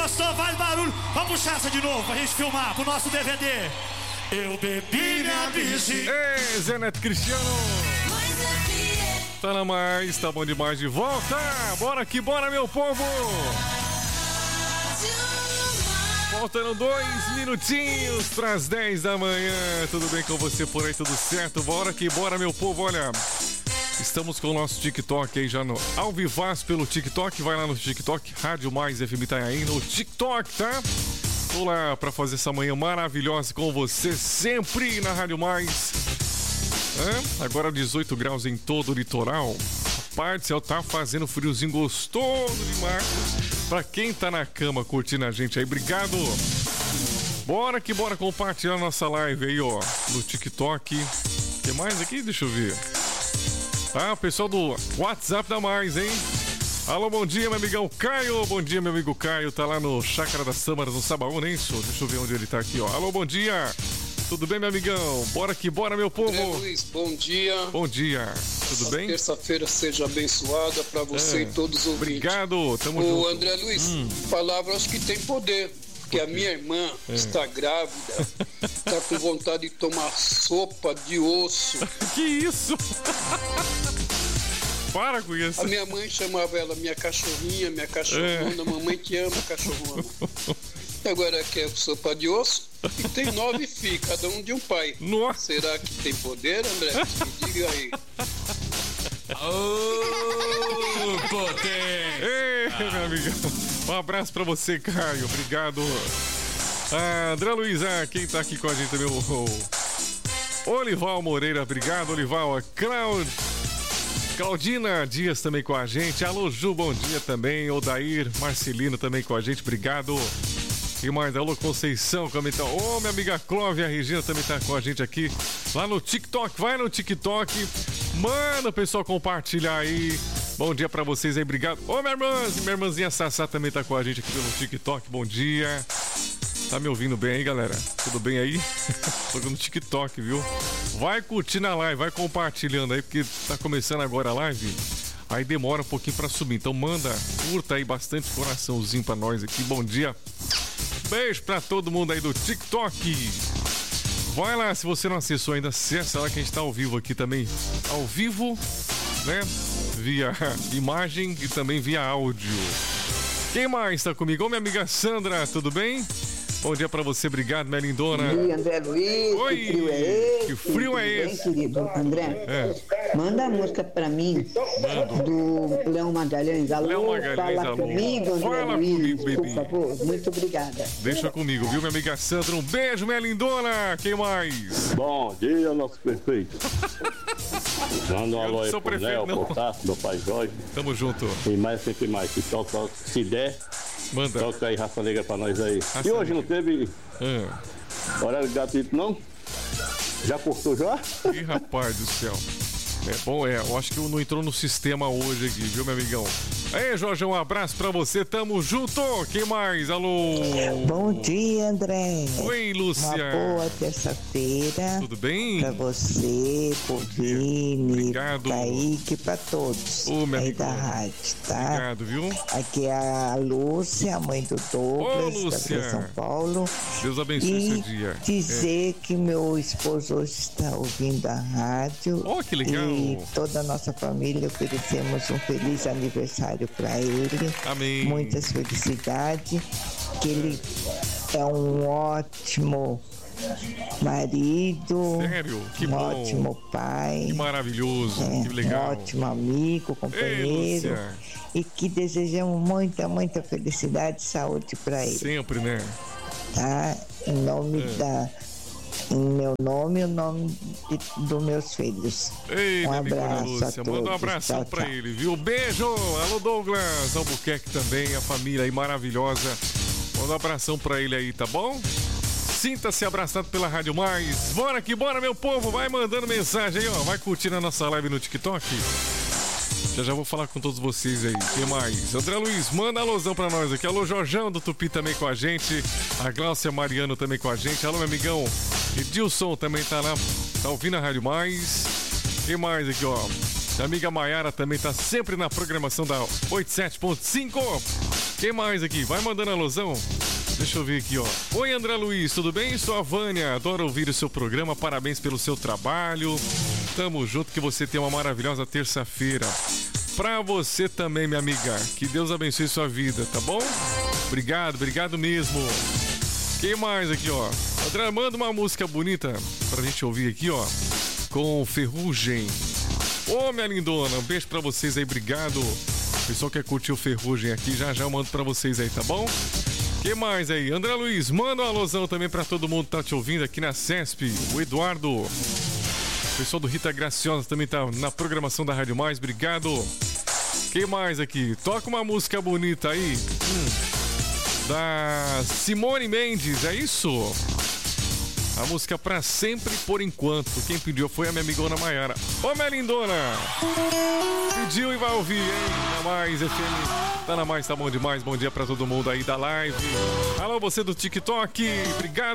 gostou, faz barulho. Vamos puxar essa de novo pra gente filmar pro nosso DVD. Eu bebi minha bici. Ei, Zé Neto Cristiano. Tá na mais, tá bom demais de volta. Bora que bora, meu povo. Faltando 2 minutinhos pras 10 da manhã. Tudo bem com você por aí? Tudo certo? Bora que bora, meu povo. Olha, estamos com o nosso TikTok aí já no ao vivaz pelo TikTok. Vai lá no TikTok, Rádio Mais FM Itanhaém, no TikTok, tá? Tô lá pra fazer essa manhã maravilhosa com você, sempre na Rádio Mais. Agora 18 graus em todo o litoral. A parte do céu tá fazendo friozinho gostoso demais. Pra quem tá na cama curtindo a gente aí, obrigado. Bora que bora compartilhar nossa live aí, ó, no TikTok. O que mais aqui? Deixa eu ver. Tá, pessoal do WhatsApp da Mais, hein? Alô, bom dia, meu amigão Caio. Bom dia, meu amigo Caio. Tá lá no Chácara das Sâmaras, no Sabaúna, hein, senhor? Deixa eu ver onde ele tá aqui, ó. Alô, bom dia. Tudo bem, meu amigão? Bora que bora, meu povo. André Luiz, bom dia. Bom dia. Tudo bem? Terça-feira seja abençoada para você e todos os ouvintes. Obrigado, tamo junto. André Luiz, palavras que tem poder. Porque a minha irmã está grávida, está com vontade de tomar sopa de osso. Que isso? Para com isso. A minha mãe chamava ela minha cachorrinha, minha cachorrona. Mamãe te ama, cachorrona. Agora quer sopa de osso e tem 9 filhos, cada um de um pai. Nossa. Será que tem poder, André? Me diga aí. Potência! Ei, meu amigão. Um abraço pra você, Caio. Obrigado. André Luiz, quem tá aqui com a gente também? O Olival Moreira, obrigado, Olival. Claudina Dias também com a gente. Alô, Ju, bom dia também. Odair Marcelino também com a gente, obrigado. E mais, alô, Conceição, comentou. Ô, minha amiga Clóvia Regina também tá com a gente aqui. Lá no TikTok, vai no TikTok. Manda o pessoal compartilhar aí. Bom dia pra vocês aí, obrigado. Ô, minha irmãzinha Sassá também tá com a gente aqui pelo TikTok. Bom dia. Tá me ouvindo bem aí, galera? Tudo bem aí? Tô no TikTok, viu? Vai curtindo a live, vai compartilhando aí, porque tá começando agora a live. Aí demora um pouquinho pra subir. Então manda, curta aí bastante coraçãozinho pra nós aqui. Bom dia. Beijo pra todo mundo aí do TikTok. Vai lá, se você não acessou ainda, acessa lá que a gente tá ao vivo aqui também. Ao vivo, né? Via imagem e também via áudio. Quem mais tá comigo? Ô, minha amiga Sandra, tudo bem? Bom dia pra você, obrigado, minha lindona. Bom dia, André Luiz. Oi, que frio é esse? Que frio é esse? Bem, querido André, manda a música pra mim do Léo Magalhães. Alô, Léo Magalhães, fala alô. comigo, André Fala Luiz, comigo, por baby. favor. Muito obrigada. Deixa comigo, viu, minha amiga Sandra? Um beijo, minha lindona. Quem mais? Bom dia, nosso prefeito. Manda um alô aí pro Léo, pro Tasso, meu pai Jorge. Tamo junto. E mais, sempre mais. Se toca, se der, manda. Toca aí Raça Negra pra nós aí. E hoje não teve horário gratuito, não? Já cortou já? Ih, rapaz do céu. É bom, eu acho que não entrou no sistema hoje aqui, viu, meu amigão? Aí, Jorge, um abraço pra você, tamo junto. Quem mais? Alô? Bom dia, André. Oi, Lúcia. Uma boa terça-feira. Tudo bem? Pra você, pro Vini, obrigado. Kaique, pra todos. Aí da rádio, tá? Obrigado, viu? Aqui é a Lúcia, a mãe do Douglas, Lúcia. da São Paulo. Deus abençoe seu dia. Dizer que meu esposo hoje está ouvindo a rádio. Oh, que legal. E toda a nossa família oferecemos um feliz aniversário para ele. Amém. Muitas felicidades. Que ele é um ótimo marido. Sério? Que um bom. Ótimo pai. Que maravilhoso. Que legal. Um ótimo amigo, companheiro. Ei, e que desejamos muita, muita felicidade e saúde para ele. Sempre, né? Tá? Em nome em meu nome e o nome dos meus filhos. Ei, um minha amiga abraço Lúcia, a todos. manda um abração Tchau, pra tchau. ele, viu? Beijo! Alô, Douglas, Albuquerque também, a família aí maravilhosa. Manda um abração pra ele aí, tá bom? Sinta-se abraçado pela Rádio Mais. Bora que bora, meu povo, vai mandando mensagem aí, ó. Vai curtindo a nossa live no TikTok. Já vou falar com todos vocês aí. Quem mais? André Luiz, manda alôzão pra nós aqui. Alô, Jorjão do Tupi também com a gente. A Gláucia Mariano também com a gente. Alô, meu amigão. Edilson também tá lá. Tá ouvindo a Rádio Mais. Quem mais aqui, ó? A amiga Maiara também tá sempre na programação da 87.5. Quem mais aqui? Vai mandando alusão. Deixa eu ver aqui, ó. Oi, André Luiz, tudo bem? Sou a Vânia, adoro ouvir o seu programa, parabéns pelo seu trabalho. Tamo junto, que você tenha uma maravilhosa terça-feira. Pra você também, minha amiga. Que Deus abençoe sua vida, tá bom? Obrigado mesmo. Quem mais aqui, ó? André, manda uma música bonita pra gente ouvir aqui, ó. Com Ferrugem. Ô, minha lindona, um beijo pra vocês aí, obrigado. O pessoal quer curtir o Ferrugem aqui, já eu mando pra vocês aí, tá bom? Quem mais aí? André Luiz, manda uma alusão também pra todo mundo que tá te ouvindo aqui na CESP. O Eduardo. O pessoal do Rita Graciosa também tá na programação da Rádio Mais, obrigado. Quem mais aqui? Toca uma música bonita aí. Da Simone Mendes, é isso? A música Pra Sempre Por Enquanto. Quem pediu foi a minha amigona Maiara. Ô, minha lindona! Pediu e vai ouvir, hein? Na Mais FM. Tá na Mais, tá bom demais. Bom dia pra todo mundo aí da live. Alô, você do TikTok. Obrigado.